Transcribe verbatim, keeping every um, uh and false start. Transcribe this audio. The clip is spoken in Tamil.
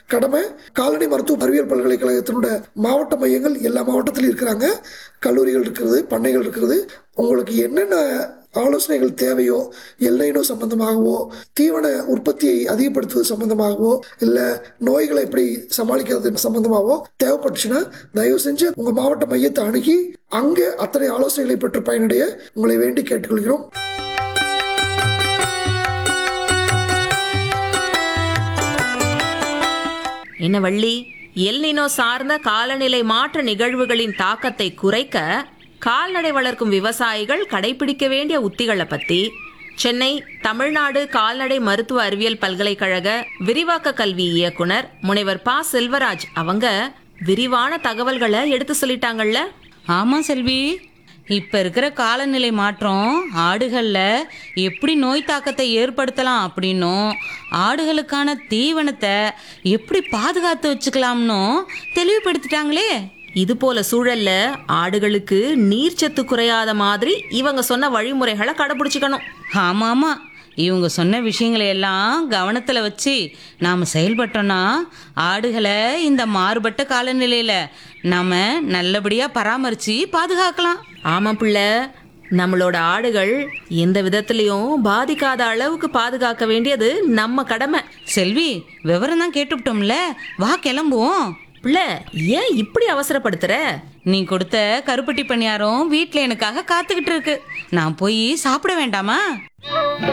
கடமை. கால்நடை மருத்துவ அறிவியல் பல்கலைக்கழகத்தினோட மாவட்ட மையங்கள் எல்லா மாவட்டத்திலும் இருக்கிறாங்க. கல்லூரிகள் இருக்கிறது, பண்ணைகள் இருக்கிறது. உங்களுக்கு என்னென்ன ஆலோசனைகள் தேவையோ, எல்லைனோ சம்பந்தமாகவோ, தீவன உற்பத்தியை அதிகப்படுத்துவது சம்பந்தமாகவோ, இல்லை நோய்களை எப்படி சமாளிக்கிறது சம்பந்தமாகவோ தேவைப்பட்டுச்சுன்னா தயவு செஞ்சு உங்கள் மாவட்ட மையத்தை அணுகி அங்கே அத்தனை ஆலோசனைகளை பெற்று பயனடைய உங்களை வேண்டி கேட்டுக்கொள்கிறோம். என்ன வள்ளி, எல்னினோ சார்ந்த காலநிலை மாற்ற நிகழ்வுகளின் தாக்கத்தை குறைக்க கால்நடை வளர்க்கும் விவசாயிகள் கடைபிடிக்க வேண்டிய உத்திகளை பத்தி சென்னை தமிழ்நாடு கால்நடை மருத்துவ அறிவியல் பல்கலைக்கழக விரிவாக்க கல்வி இயக்குனர் முனைவர் ப செல்வராஜ் அவங்க விரிவான தகவல்களை எடுத்து சொல்லிட்டாங்கல்ல. ஆமா செல்வி, இப்ப இருக்கிற காலநிலை மாற்றம் ஆடுகள்ல எப்படி நோய் தாக்கத்தை ஏற்படுத்தலாம் அப்படின்னும், ஆடுகளுக்கான தீவனத்தை எப்படி பாதுகாத்து வச்சுக்கலாம்னு தெளிவுபடுத்திட்டாங்களே. இது போல சூழல்ல ஆடுகளுக்கு நீர்ச்சத்து குறையாத மாதிரி இவங்க சொன்ன வழிமுறைகளை கடைபிடிச்சுக்கணும். ஆமா ஆமா, இவங்க சொன்ன விஷயங்களை எல்லாம் கவனத்துல வச்சு நாம செயல்பட்டோம்னா ஆடுகளை இந்த மாறுபட்ட காலநிலையில நாம நல்லபடியா பராமரிச்சு பாதுகாக்கலாம். ஆமா பிள்ளை, நம்மளோட ஆடுகள் எந்த விதத்திலையும் பாதிக்காத அளவுக்கு பாதுகாக்க வேண்டியது நம்ம கடமை. செல்வி, விவரம் தான் கேட்டுவிட்டோம்ல, வா கிளம்புவோம். பிள்ளை, ஏன் இப்படி அவசரப்படுத்துற? நீ கொடுத்த கருப்பட்டி பணியாரம் வீட்டில் எனக்காக காத்துக்கிட்டு இருக்கு. நான் போய் சாப்பிட வேண்டாமா?